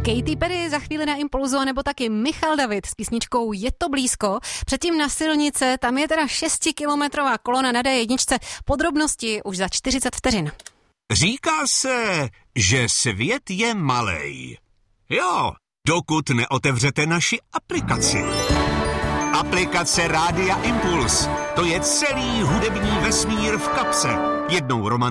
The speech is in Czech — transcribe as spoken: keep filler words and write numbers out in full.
Katy Perry za chvíli na Impulzu, nebo taky Michal David s písničkou Je to blízko. Předtím na silnice, tam je teda šestikilometrová kolona na D jedna. Podrobnosti už za čtyřicet vteřin. Říká se, že svět je malej. Jo, dokud neotevřete naši aplikaci. Aplikace Rádia Impuls. To je celý hudební vesmír v kapse. Jednou romantický